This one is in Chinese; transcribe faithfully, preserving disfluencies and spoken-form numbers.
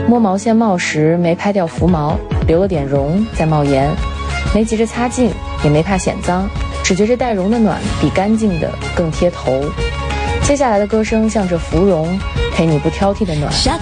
摸毛线冒时没拍掉浮毛，留了点绒在冒烟，没急着擦净，也没怕显脏，只觉着带绒的暖比干净的更贴头。接下来的歌声像着芙蓉，陪你不挑剔的暖，